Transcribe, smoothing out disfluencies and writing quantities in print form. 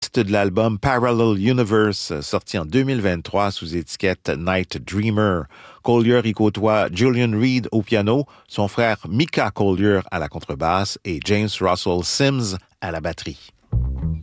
pianiste de l'album Parallel Universe, sorti en 2023 sous étiquette Night Dreamer. Collier y côtoie Julian Reed au piano, son frère Micah Collier à la contrebasse et James Russell Sims à la batterie.